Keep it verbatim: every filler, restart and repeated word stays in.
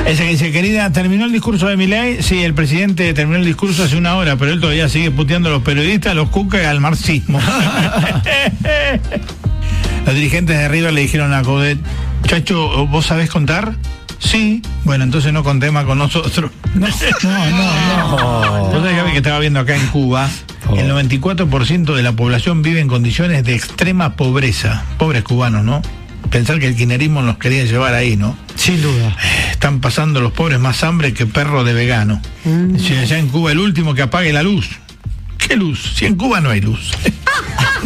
Ese que dice, querida, ¿terminó el discurso de Milei? Sí, el presidente terminó el discurso hace una hora, pero él todavía sigue puteando a los periodistas, a los cucas y al marxismo. Los dirigentes de River le dijeron a Coudet, chacho, ¿vos sabés contar? Sí, bueno, entonces no conté más con nosotros. No, no, no, no. Vos sabés que estaba viendo acá en Cuba, oh. el noventa y cuatro por ciento de la población vive en condiciones de extrema pobreza. Pobres cubanos, ¿no? Pensar que el kirchnerismo nos quería llevar ahí, ¿no? Sin duda. Están pasando los pobres más hambre que perro de vegano. Mm. Si allá en Cuba el último que apague la luz. ¿Qué luz? Si en Cuba no hay luz.